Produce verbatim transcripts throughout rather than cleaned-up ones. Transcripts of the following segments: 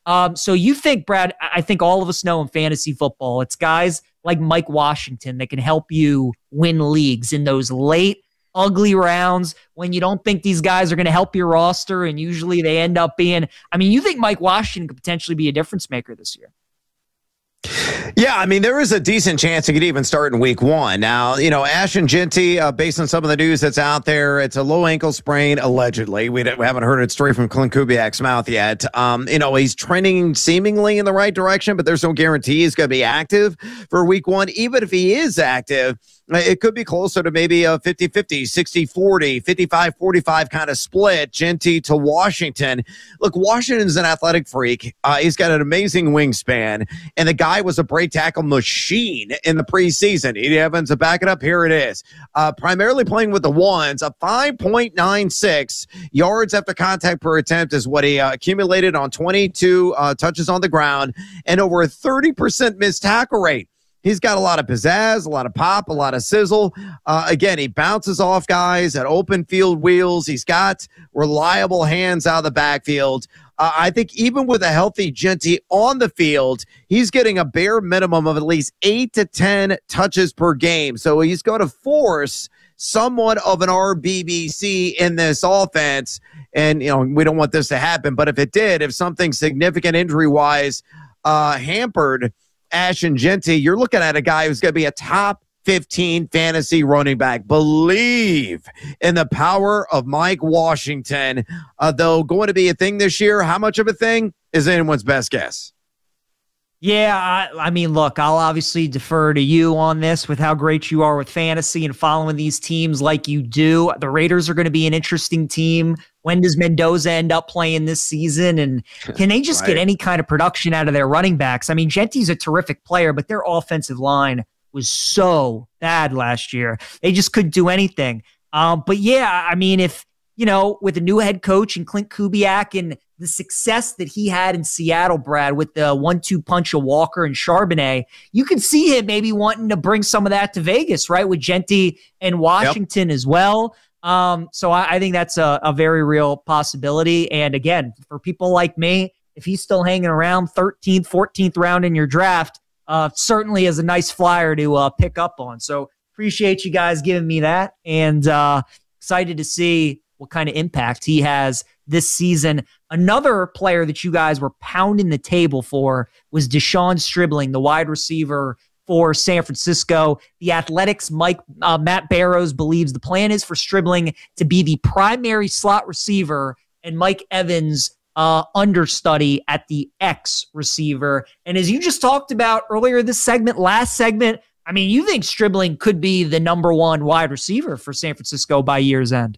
Um, so you think, Brad, I think all of us know in fantasy football, it's guys like Mike Washington that can help you win leagues in those late, ugly rounds when you don't think these guys are going to help your roster, and usually they end up being, I mean, you think Mike Washington could potentially be a difference maker this year? Yeah, I mean, there is a decent chance he could even start in week one. Now, you know, Ashton Jeanty, uh, based on some of the news that's out there, it's a low ankle sprain, allegedly. We, we haven't heard it straight from Clint Kubiak's mouth yet. Um, you know, he's trending seemingly in the right direction, but there's no guarantee he's going to be active for week one. Even if he is active, it could be closer to maybe a fifty fifty, sixty forty, fifty-five forty-five kind of split, Jeanty to Washington. Look, Washington's an athletic freak. Uh, he's got an amazing wingspan, and the guy was a break tackle machine in the preseason. Edie Evans, to back it up, here it is. Uh, primarily playing with the ones, a five point nine six yards after contact per attempt is what he uh, accumulated on twenty-two uh, touches on the ground, and over a thirty percent missed tackle rate. He's got a lot of pizzazz, a lot of pop, a lot of sizzle. Uh, again, he bounces off guys at open field wheels. He's got reliable hands out of the backfield. Uh, I think even with a healthy Jeanty on the field, he's getting a bare minimum of at least eight to ten touches per game. So he's going to force somewhat of an R B B C in this offense. And, you know, we don't want this to happen. But if it did, if something significant injury-wise uh, hampered Ashton Jeanty, you're looking at a guy who's going to be a top fifteen fantasy running back. Believe in the power of Mike Washington. Uh, though going to be a thing this year, how much of a thing is anyone's best guess? Yeah, I, I mean, look, I'll obviously defer to you on this with how great you are with fantasy and following these teams like you do. The Raiders are going to be an interesting team. When does Mendoza end up playing this season? And can they just right. get any kind of production out of their running backs? I mean, Jeanty's a terrific player, but their offensive line was so bad last year. They just couldn't do anything. Um, but yeah, I mean, if, you know, with a new head coach and Clint Kubiak and the success that he had in Seattle, Brad, with the one two punch of Walker and Charbonnet, you can see him maybe wanting to bring some of that to Vegas, right, with Jeanty and Washington yep. as well. Um, so I, I think that's a, a very real possibility. And again, for people like me, if he's still hanging around thirteenth, fourteenth round in your draft, uh, certainly is a nice flyer to uh, pick up on. So appreciate you guys giving me that, and uh, excited to see what kind of impact he has this season. Another player that you guys were pounding the table for was Deshaun Stribling, the wide receiver for San Francisco. The Athletics' Mike uh, Matt Barrows believes the plan is for Stribling to be the primary slot receiver and Mike Evans uh, understudy at the X receiver. And as you just talked about earlier this segment, last segment, I mean, you think Stribling could be the number one wide receiver for San Francisco by year's end?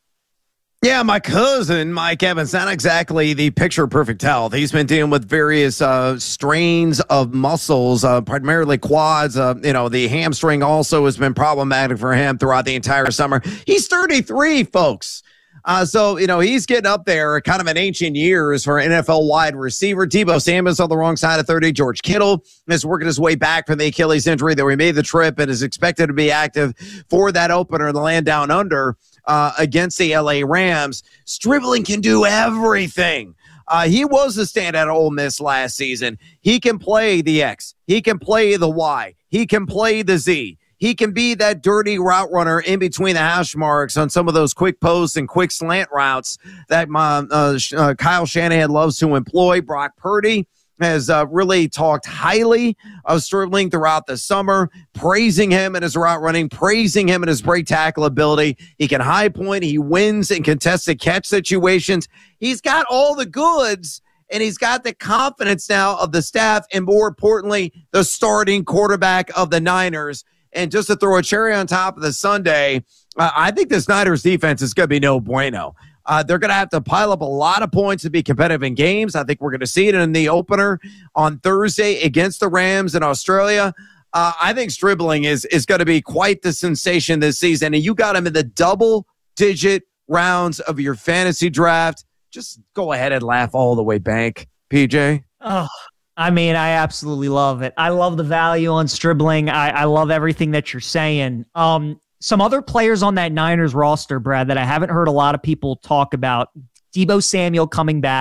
Yeah, my cousin, Mike Evans, not exactly the picture-perfect health. He's been dealing with various uh, strains of muscles, uh, primarily quads. Uh, you know, the hamstring also has been problematic for him throughout the entire summer. He's thirty-three, folks. Uh, so, you know, he's getting up there kind of in ancient years for an N F L wide receiver. Deebo Samuel's on the wrong side of thirty. George Kittle is working his way back from the Achilles injury, though he made the trip and is expected to be active for that opener in the land down under uh, against the L A Rams. Stribling can do everything. Uh, he was a standout at Ole Miss last season. He can play the X. He can play the Y. He can play the Z. He can be that dirty route runner in between the hash marks on some of those quick posts and quick slant routes that uh, uh, uh, Kyle Shanahan loves to employ. Brock Purdy has uh, really talked highly of Stribling throughout the summer, praising him in his route running, praising him in his break tackle ability. He can high point. He wins in contested catch situations. He's got all the goods, and he's got the confidence now of the staff and, more importantly, the starting quarterback of the Niners. And just to throw a cherry on top of the sundae, uh, I think this Niners defense is going to be no bueno. Uh, they're going to have to pile up a lot of points to be competitive in games. I think we're going to see it in the opener on Thursday against the Rams in Australia. Uh, I think Stribling is, is going to be quite the sensation this season. And you got him in the double-digit rounds of your fantasy draft. Just go ahead and laugh all the way, Bank, P J. Oh, I mean, I absolutely love it. I love the value on Stribling. I, I love everything that you're saying. Um, some other players on that Niners roster, Brad, that I haven't heard a lot of people talk about. Deebo Samuel coming back.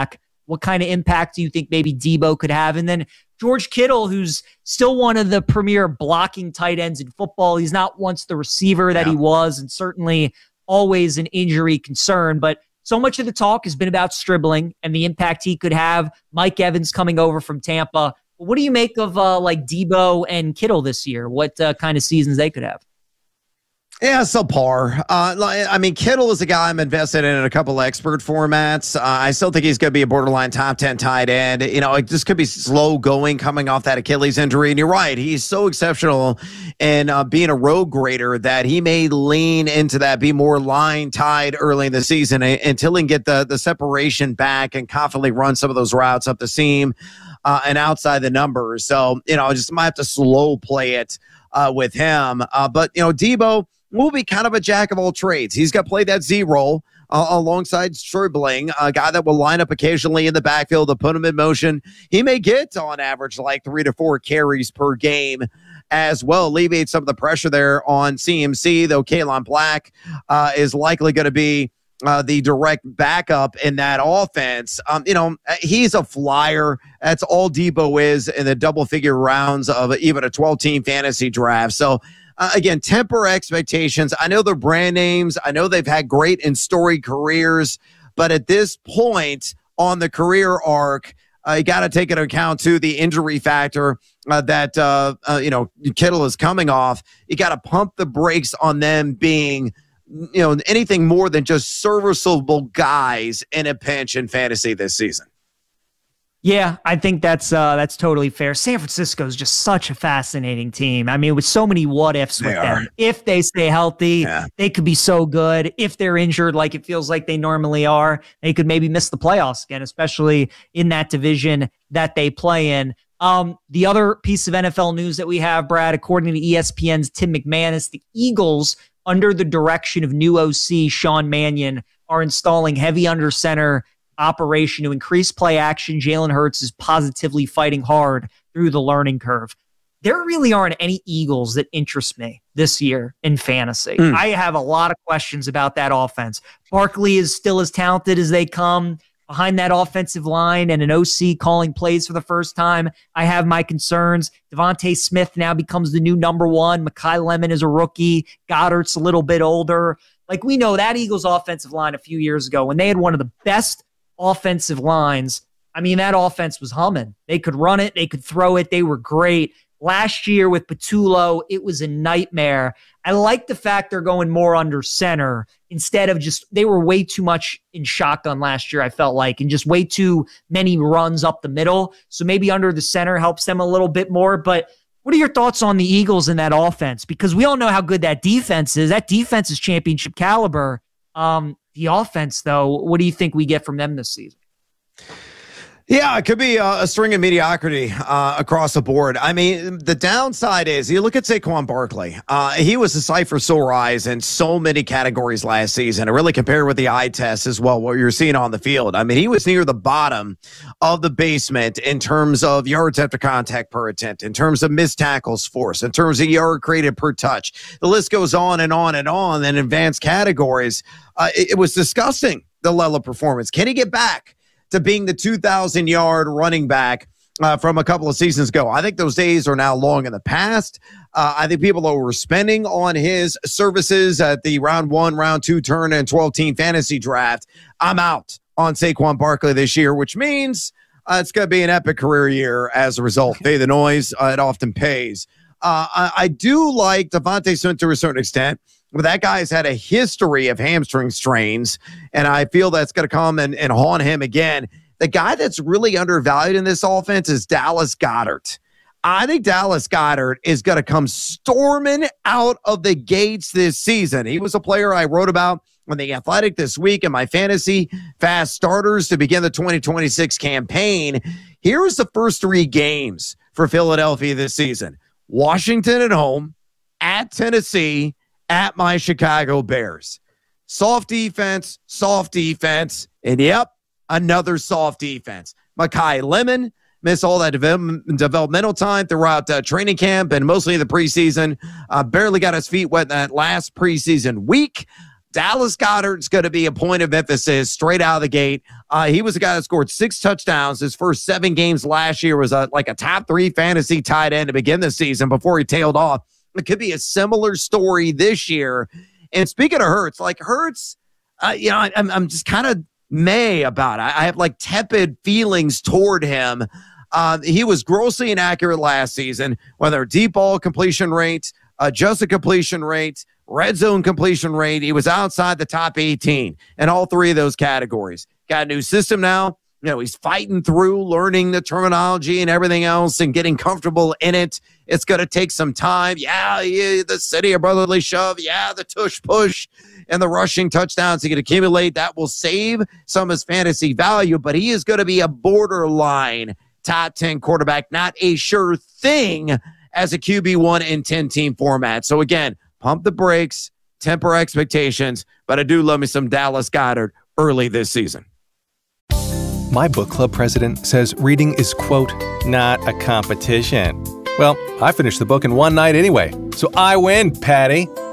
What kind of impact do you think maybe Debo could have? And then George Kittle, who's still one of the premier blocking tight ends in football. He's not once the receiver that yeah. he was, and certainly always an injury concern. But so much of the talk has been about Stribling and the impact he could have. Mike Evans coming over from Tampa. What do you make of uh, like Debo and Kittle this year? What uh, kind of seasons they could have? Yeah, subpar. Uh, I mean, Kittle is a guy I'm invested in in a couple expert formats. Uh, I still think he's going to be a borderline top ten tight end. You know, it just could be slow going coming off that Achilles injury. And you're right, he's so exceptional in uh, being a road grader that he may lean into that, be more line tied early in the season until he can get the, the separation back and confidently run some of those routes up the seam uh, and outside the numbers. So, you know, I just might have to slow play it uh, with him. Uh, but, you know, Debo will be kind of a jack of all trades. He's got to play that Z role uh, alongside Stribling, a guy that will line up occasionally in the backfield to put him in motion. He may get on average like three to four carries per game as well, alleviate some of the pressure there on C M C, though Kalen Black uh, is likely going to be uh, the direct backup in that offense. Um, you know, he's a flyer. That's all Debo is in the double figure rounds of even a twelve team fantasy draft. So, Uh, again, temper expectations. I know they're brand names. I know they've had great and storied careers, but at this point on the career arc, uh, you got to take into account too the injury factor uh, that uh, uh, you know Kittle is coming off. You got to pump the brakes on them being, you know, anything more than just serviceable guys in a pinch in fantasy this season. Yeah, I think that's uh, that's totally fair. San Francisco is just such a fascinating team. I mean, with so many what ifs with them. If they stay healthy, yeah. they could be so good. If they're injured, like it feels like they normally are, they could maybe miss the playoffs again, especially in that division that they play in. Um, the other piece of N F L news that we have, Brad, according to E S P N's Tim McManus, the Eagles, under the direction of new O C Sean Mannion, are installing heavy under center operation to increase play action. Jalen Hurts is positively fighting hard through the learning curve. There really aren't any Eagles that interest me this year in fantasy. Mm. I have a lot of questions about that offense. Barkley is still as talented as they come behind that offensive line, and an O C calling plays for the first time. I have my concerns. Devontae Smith now becomes the new number one. Mekhi Lemon is a rookie. Goddard's a little bit older. Like, we know that Eagles offensive line a few years ago, when they had one of the best offensive lines, I mean, that offense was humming. They could run it. They could throw it. They were great. Last year with Patullo, it was a nightmare. I like the fact they're going more under center instead of just, they were way too much in shotgun last year, I felt like, and just way too many runs up the middle. So maybe under the center helps them a little bit more. But what are your thoughts on the Eagles in that offense? Because we all know how good that defense is. That defense is championship caliber. Um, The offense, though, what do you think we get from them this season? Yeah, it could be a, a string of mediocrity uh, across the board. I mean, the downside is you look at Saquon Barkley. Uh, he was a sight for sore eyes in so many categories last season. I really compare with the eye test as well, what you're seeing on the field. I mean, he was near the bottom of the basement in terms of yards after contact per attempt, in terms of missed tackles forced, in terms of yard created per touch. The list goes on and on and on. In advanced categories, uh, it, it was disgusting, the level of performance. Can he get back to being the two thousand yard running back uh, from a couple of seasons ago? I think those days are now long in the past. Uh, I think people are overspending on his services at the round one, round two turn and twelve team fantasy draft. I'm out on Saquon Barkley this year, which means uh, it's going to be an epic career year as a result. Pay the noise. Uh, it often pays. Uh, I, I do like Devontae Smith to a certain extent. But that guy's had a history of hamstring strains, and I feel that's going to come and, and haunt him again. The guy that's really undervalued in this offense is Dallas Goedert. I think Dallas Goedert is going to come storming out of the gates this season. He was a player I wrote about on The Athletic this week in my fantasy fast starters to begin the twenty twenty-six campaign. Here's the first three games for Philadelphia this season. Washington at home, at Tennessee, at my Chicago Bears. Soft defense, soft defense, and yep, another soft defense. Mekhi Lemon missed all that develop- developmental time throughout uh, training camp and mostly the preseason. Uh, barely got his feet wet in that last preseason week. Dallas Goedert's going to be a point of emphasis straight out of the gate. Uh, he was a guy that scored six touchdowns. His first seven games last year was a, like a top three fantasy tight end to begin the season before he tailed off. It could be a similar story this year. And speaking of Hurts, like Hurts, uh, you know, I, I'm, I'm just kind of meh about it. I have like tepid feelings toward him. Uh, he was grossly inaccurate last season, whether deep ball completion rate, adjusted completion rate, red zone completion rate. He was outside the top eighteen in all three of those categories. Got a new system now. You know, he's fighting through learning the terminology and everything else and getting comfortable in it. It's going to take some time. Yeah, yeah, the city of brotherly shove. Yeah, the tush push and the rushing touchdowns he can accumulate. That will save some of his fantasy value, but he is going to be a borderline top ten quarterback, not a sure thing as a Q B one in ten-team format. So again, pump the brakes, temper expectations, but I do love me some Dallas Goedert early this season. My book club president says reading is, quote, not a competition. Well, I finished the book in one night anyway, so I win, Patty.